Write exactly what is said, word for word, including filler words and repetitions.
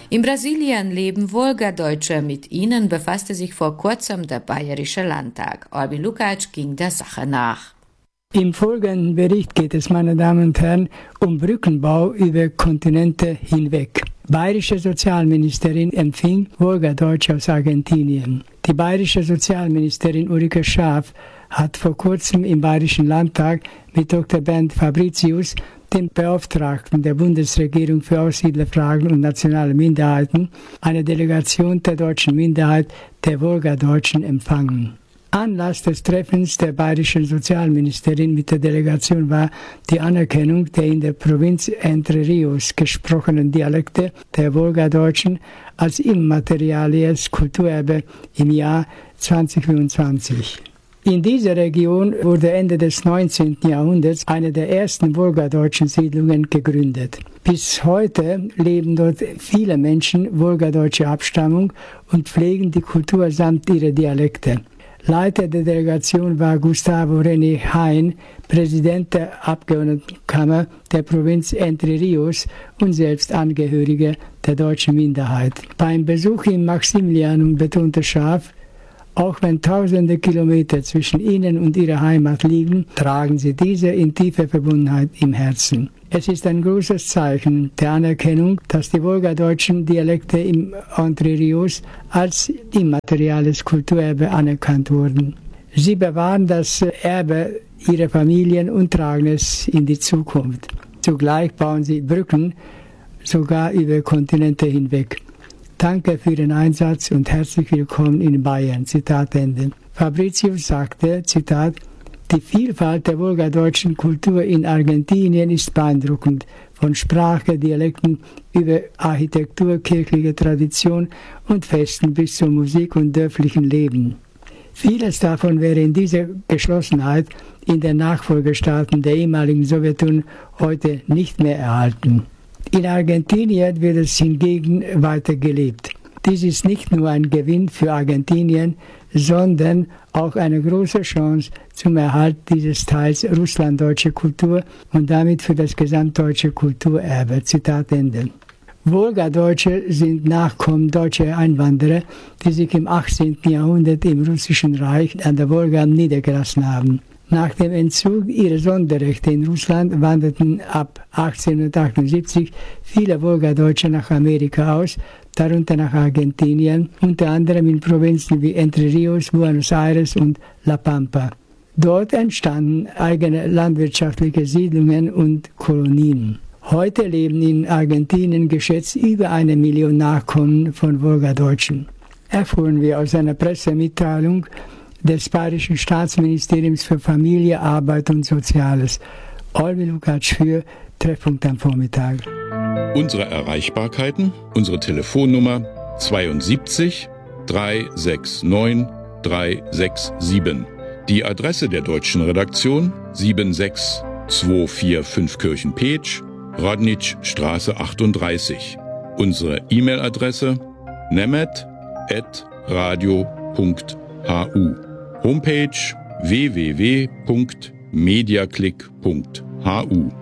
In Brasilien leben Wolgadeutsche. Mit ihnen befasste sich vor kurzem der Bayerische Landtag. Albin Lukács ging der Sache nach. Im folgenden Bericht geht es, meine Damen und Herren, um Brückenbau über Kontinente hinweg. Bayerische Sozialministerin empfing Wolgadeutsche aus Argentinien. Die bayerische Sozialministerin Ulrike Schaaf hat vor kurzem im Bayerischen Landtag mit Doktor Bernd Fabricius, dem Beauftragten der Bundesregierung für Aussiedlerfragen und nationale Minderheiten, eine Delegation der deutschen Minderheit der Wolgadeutschen empfangen. Anlass des Treffens der bayerischen Sozialministerin mit der Delegation war die Anerkennung der in der Provinz Entre Rios gesprochenen Dialekte der Wolgadeutschen als immaterielles Kulturerbe im Jahr zweitausendfünfundzwanzig. In dieser Region wurde Ende des neunzehnten Jahrhunderts eine der ersten wolgadeutschen Siedlungen gegründet. Bis heute leben dort viele Menschen wolgadeutscher Abstammung und pflegen die Kultur samt ihrer Dialekte. Leiter der Delegation war Gustavo René Hein, Präsident der Abgeordnetenkammer der Provinz Entre Rios und selbst Angehöriger der deutschen Minderheit. Beim Besuch im Maximilianum betonte Schaaf, auch wenn tausende Kilometer zwischen ihnen und ihrer Heimat liegen, tragen sie diese in tiefer Verbundenheit im Herzen. Es ist ein großes Zeichen der Anerkennung, dass die wolgadeutschen Dialekte im Entre Rios als immaterielles Kulturerbe anerkannt wurden. Sie bewahren das Erbe ihrer Familien und tragen es in die Zukunft. Zugleich bauen sie Brücken, sogar über Kontinente hinweg. Danke für Ihren Einsatz und herzlich willkommen in Bayern. Zitat Ende. Fabricius sagte, Zitat, die Vielfalt der wolgadeutschen Kultur in Argentinien ist beeindruckend, von Sprache, Dialekten über Architektur, kirchliche Tradition und Festen bis zur Musik und dörflichen Leben. Vieles davon wäre in dieser Geschlossenheit in den Nachfolgestaaten der ehemaligen Sowjetunion heute nicht mehr erhalten. In Argentinien wird es hingegen weiter gelebt. Dies ist nicht nur ein Gewinn für Argentinien, sondern auch eine große Chance zum Erhalt dieses Teils russlanddeutscher Kultur und damit für das gesamtdeutsche Kulturerbe. Zitat Ende. Wolgadeutsche sind Nachkommen deutscher Einwanderer, die sich im achtzehnten Jahrhundert im Russischen Reich an der Wolga niedergelassen haben. Nach dem Entzug ihrer Sonderrechte in Russland wanderten ab achtzehnhundertachtundsiebzig viele Wolgadeutsche nach Amerika aus, darunter nach Argentinien, unter anderem in Provinzen wie Entre Rios, Buenos Aires und La Pampa. Dort entstanden eigene landwirtschaftliche Siedlungen und Kolonien. Heute leben in Argentinien geschätzt über eine Million Nachkommen von Wolgadeutschen. Erfuhren wir aus einer Pressemitteilung des Bayerischen Staatsministeriums für Familie, Arbeit und Soziales. Albin Lukács für Treffpunkt am Vormittag. Unsere Erreichbarkeiten, unsere Telefonnummer zweiundsiebzig dreihundertneunundsechzig dreihundertsiebenundsechzig. Die Adresse der deutschen Redaktion sieben sechs zwei vier fünf Kirchen-Petsch, Rodnitschstraße achtunddreißig. Unsere E-Mail-Adresse nemet at radio punkt hu. Homepage w w w punkt mediaclick punkt hu.